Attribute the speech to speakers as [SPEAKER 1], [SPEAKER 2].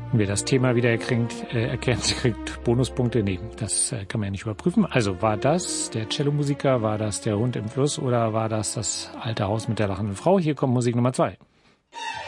[SPEAKER 1] Wer das Thema wieder erkennt, kriegt Bonuspunkte. Nee, das kann man ja nicht überprüfen. Also war das der Cellomusiker, war das der Hund im Fluss oder war das das alte Haus mit der lachenden Frau? Hier kommt Musik Nummer 2.